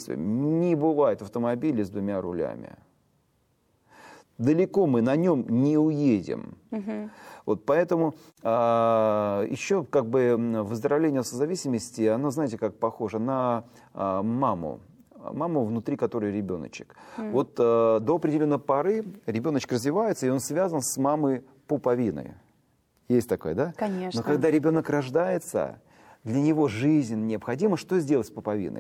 последствиям. Не бывает автомобиля с 2 рулями. Далеко мы на нем не уедем. Вот поэтому еще как бы выздоровление от созависимости, оно, знаете, как похоже на маму, внутри которой ребеночек. Вот до определенной поры ребеночек развивается, и он связан с мамой пуповиной. Есть такое, да? Конечно. Но когда ребенок рождается, для него жизнь необходимо что сделать с пуповиной?